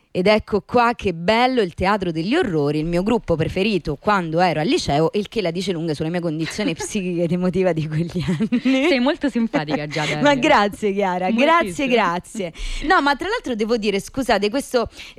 Ed ecco qua che bello il teatro degli orrori, il mio gruppo preferito quando ero al liceo, il che la dice lunga sulla mia condizione psichica ed emotiva di quegli anni. Sei molto simpatica già, Daria. Ma grazie Chiara, Moltissimo. grazie. No, ma tra l'altro devo dire, scusate, questo